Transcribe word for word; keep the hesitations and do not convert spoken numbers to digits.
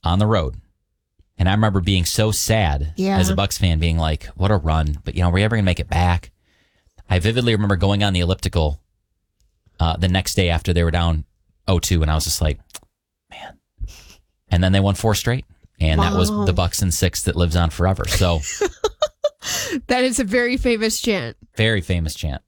on the road. And I remember being so sad yeah. as a Bucks fan, being like, what a run. But, you know, are we ever going to make it back? I vividly remember going on the elliptical uh, the next day after they were down oh two, and I was just like, man. And then they won four straight. And wow. that was the Bucks in six that lives on forever. So that is a very famous chant. Very famous chant.